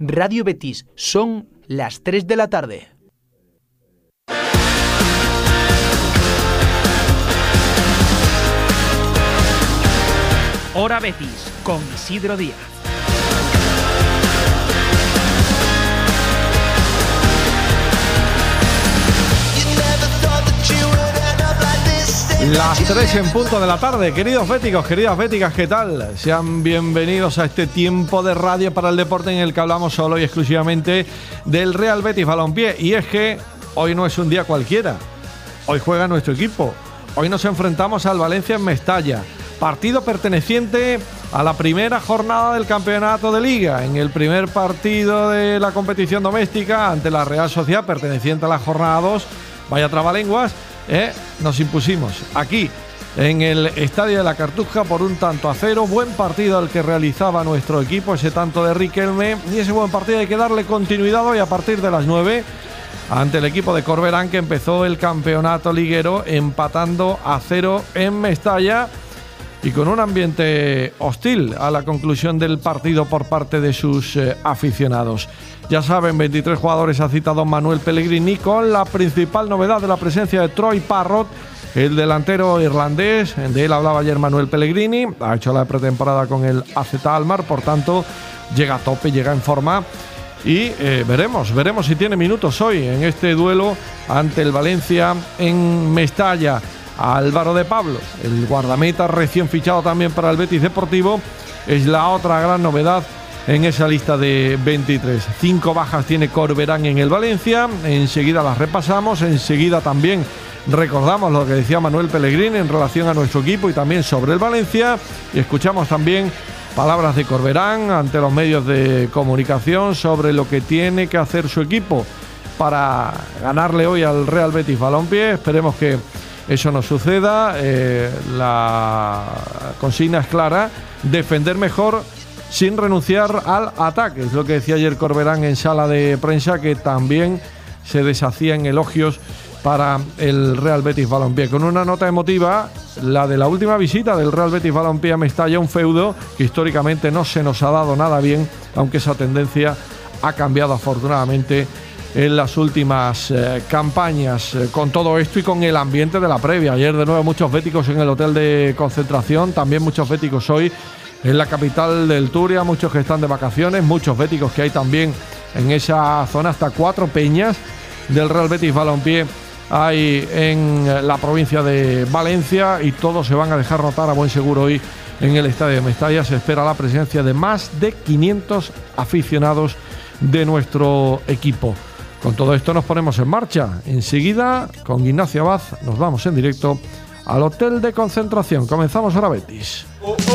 Radio Betis. Son las 3 de la tarde. Hora Betis con Isidro Díaz. Las 3 en punto de la tarde, queridos béticos, queridas béticas, ¿qué tal? Sean bienvenidos a este tiempo de radio para el deporte en el que hablamos solo y exclusivamente del Real Betis Balompié. Y es que hoy no es un día cualquiera, hoy juega nuestro equipo, hoy nos enfrentamos al Valencia en Mestalla, partido perteneciente a la primera jornada del campeonato de Liga, en el primer partido de la competición doméstica ante la Real Sociedad, perteneciente a la jornada 2, vaya trabalenguas. Nos impusimos aquí en el Estadio de la Cartuja por 1-0. Buen partido el que realizaba nuestro equipo, ese tanto de Riquelme, y ese buen partido hay que darle continuidad hoy a partir de las 9 ante el equipo de Corberán, que empezó el campeonato liguero empatando a 0 en Mestalla y con un ambiente hostil a la conclusión del partido por parte de sus aficionados. Ya saben, 23 jugadores ha citado Manuel Pellegrini, con la principal novedad de la presencia de Troy Parrott, el delantero irlandés. De él hablaba ayer Manuel Pellegrini, ha hecho la pretemporada con el AZ Alkmaar, por tanto llega a tope, llega en forma y veremos si tiene minutos hoy en este duelo ante el Valencia en Mestalla. Álvaro de Pablo, el guardameta recién fichado también para el Betis Deportivo, es la otra gran novedad en esa lista de 23. 5 bajas tiene Corberán en el Valencia, enseguida las repasamos, enseguida también recordamos lo que decía Manuel Pellegrini en relación a nuestro equipo y también sobre el Valencia, y escuchamos también palabras de Corberán ante los medios de comunicación sobre lo que tiene que hacer su equipo para ganarle hoy al Real Betis Balompié. Esperemos que eso no suceda. La consigna es clara: defender mejor sin renunciar al ataque. Es lo que decía ayer Corberán en sala de prensa, que también se deshacía en elogios para el Real Betis Balompié, con una nota emotiva, la de la última visita del Real Betis Balompié a Mestalla, un feudo que históricamente no se nos ha dado nada bien, aunque esa tendencia ha cambiado afortunadamente en las últimas campañas. Con todo esto y con el ambiente de la previa, ayer de nuevo muchos béticos en el hotel de concentración, también muchos béticos hoy en la capital del Turia, muchos que están de vacaciones, muchos béticos que hay también en esa zona, hasta 4 peñas del Real Betis Balompié hay en la provincia de Valencia, y todos se van a dejar notar a buen seguro hoy en el Estadio de Mestalla. Se espera la presencia de más de 500 aficionados de nuestro equipo. Con todo esto nos ponemos en marcha. Enseguida, con Ignacio Abad, nos vamos en directo al hotel de concentración. Comenzamos Hora Betis.